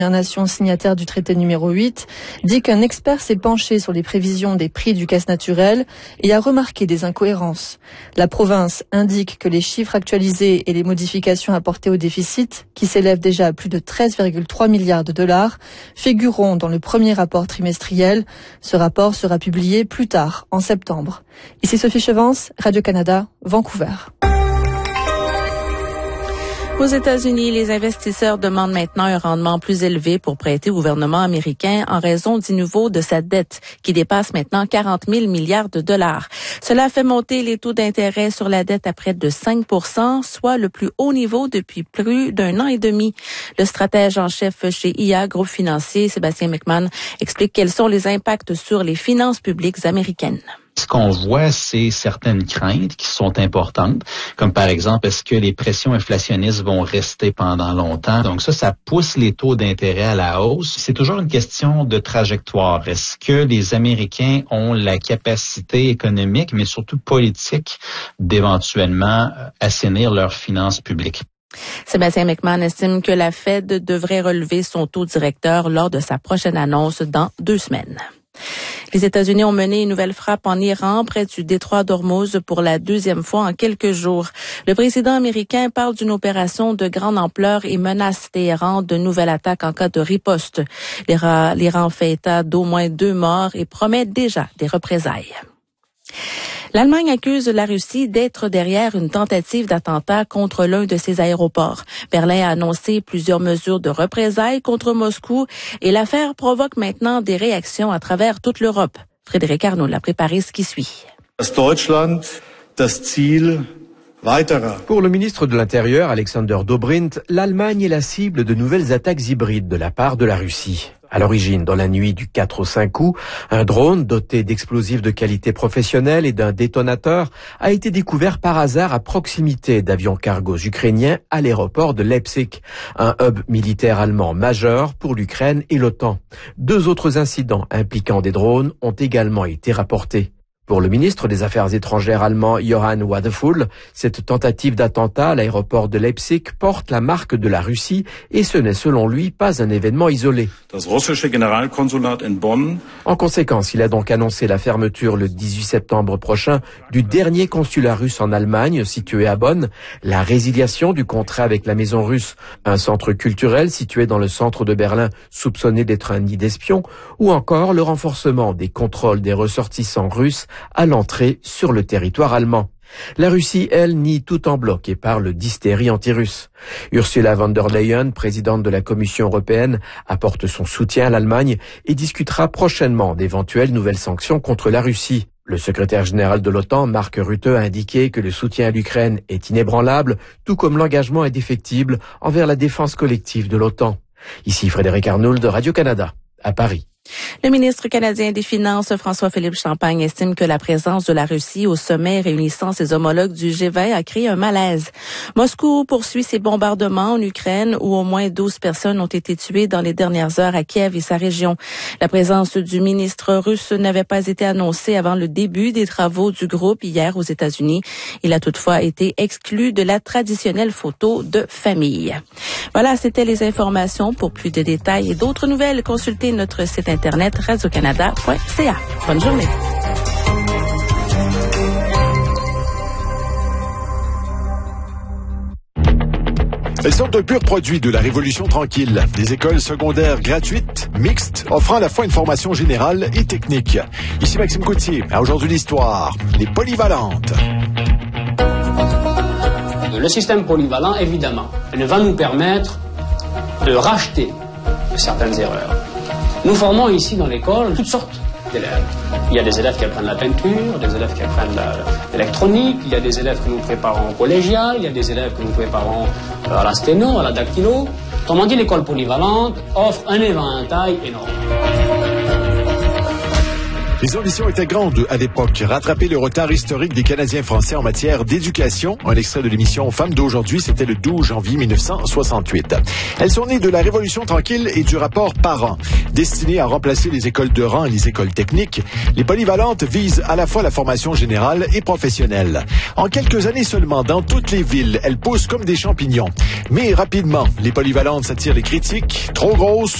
Nation signataire du traité numéro 8, dit qu'un expert s'est penché sur les prévisions des prix du gaz naturel et a remarqué des incohérences. La province indique que les chiffres actualisés et les modifications apportées au déficit, qui s'élèvent déjà à plus de 13,3 milliards de dollars, figureront dans le premier rapport trimestriel. Ce rapport sera publié plus tard, en septembre. Ici Sophie Chevance, Radio-Canada, Vancouver. Aux États-Unis, les investisseurs demandent maintenant un rendement plus élevé pour prêter au gouvernement américain en raison du niveau de sa dette, qui dépasse maintenant 40 000 milliards de dollars. Cela fait monter les taux d'intérêt sur la dette à près de 5 %, soit le plus haut niveau depuis plus d'un an et demi. Le stratège en chef chez IA, groupe financier, Sébastien McMahon, explique quels sont les impacts sur les finances publiques américaines. Ce qu'on voit, c'est certaines craintes qui sont importantes, comme par exemple, est-ce que les pressions inflationnistes vont rester pendant longtemps? Donc ça pousse les taux d'intérêt à la hausse. C'est toujours une question de trajectoire. Est-ce que les Américains ont la capacité économique, mais surtout politique, d'éventuellement assainir leurs finances publiques? Sébastien McMahon estime que la Fed devrait relever son taux directeur lors de sa prochaine annonce dans 2 semaines. Les États-Unis ont mené une nouvelle frappe en Iran, près du détroit d'Ormuz, pour la 2e fois en quelques jours. Le président américain parle d'une opération de grande ampleur et menace Téhéran de nouvelles attaques en cas de riposte. L'Iran fait état d'au moins 2 morts et promet déjà des représailles. L'Allemagne accuse la Russie d'être derrière une tentative d'attentat contre l'un de ses aéroports. Berlin a annoncé plusieurs mesures de représailles contre Moscou et l'affaire provoque maintenant des réactions à travers toute l'Europe. Frédéric Arnaud l'a préparé ce qui suit. Pour le ministre de l'Intérieur, Alexander Dobrindt, l'Allemagne est la cible de nouvelles attaques hybrides de la part de la Russie. À l'origine, dans la nuit du 4 au 5 août, un drone doté d'explosifs de qualité professionnelle et d'un détonateur a été découvert par hasard à proximité d'avions cargos ukrainiens à l'aéroport de Leipzig, un hub militaire allemand majeur pour l'Ukraine et l'OTAN. 2 autres incidents impliquant des drones ont également été rapportés. Pour le ministre des Affaires étrangères allemand Johann Wadefull, cette tentative d'attentat à l'aéroport de Leipzig porte la marque de la Russie et ce n'est selon lui pas un événement isolé. En conséquence, il a donc annoncé la fermeture le 18 septembre prochain du dernier consulat russe en Allemagne situé à Bonn, la résiliation du contrat avec la Maison russe, un centre culturel situé dans le centre de Berlin soupçonné d'être un nid d'espions, ou encore le renforcement des contrôles des ressortissants russes à l'entrée sur le territoire allemand. La Russie, elle, nie tout en bloc et parle d'hystérie anti-russe. Ursula von der Leyen, présidente de la Commission européenne, apporte son soutien à l'Allemagne et discutera prochainement d'éventuelles nouvelles sanctions contre la Russie. Le secrétaire général de l'OTAN, Mark Rutte, a indiqué que le soutien à l'Ukraine est inébranlable, tout comme l'engagement indéfectible envers la défense collective de l'OTAN. Ici Frédéric Arnould de Radio-Canada, à Paris. Le ministre canadien des Finances, François-Philippe Champagne, estime que la présence de la Russie au sommet réunissant ses homologues du G20 a créé un malaise. Moscou poursuit ses bombardements en Ukraine où au moins 12 personnes ont été tuées dans les dernières heures à Kiev et sa région. La présence du ministre russe n'avait pas été annoncée avant le début des travaux du groupe hier aux États-Unis. Il a toutefois été exclu de la traditionnelle photo de famille. Voilà, c'était les informations. Pour plus de détails et d'autres nouvelles, consultez notre site internet radiocanada.ca. Bonne journée. Elles sont un pur produit de la Révolution tranquille. Des écoles secondaires gratuites, mixtes, offrant à la fois une formation générale et technique. Ici Maxime Coutier. À aujourd'hui l'histoire, les polyvalentes. Le système polyvalent, évidemment, ne va nous permettre de racheter certaines erreurs. Nous formons ici dans l'école toutes sortes d'élèves. Il y a des élèves qui apprennent la peinture, des élèves qui apprennent l'électronique, il y a des élèves que nous préparons au collégial, il y a des élèves que nous préparons à la sténo, à la dactylo. Autrement dit, l'école polyvalente offre un éventail énorme. Les ambitions étaient grandes à l'époque. Rattraper le retard historique des Canadiens français en matière d'éducation. Un extrait de l'émission Femmes d'aujourd'hui, c'était le 12 janvier 1968. Elles sont nées de la Révolution tranquille et du rapport parent. Destinées à remplacer les écoles de rang et les écoles techniques, les polyvalentes visent à la fois la formation générale et professionnelle. En quelques années seulement, dans toutes les villes, elles poussent comme des champignons. Mais rapidement, les polyvalentes s'attirent les critiques. Trop grosses,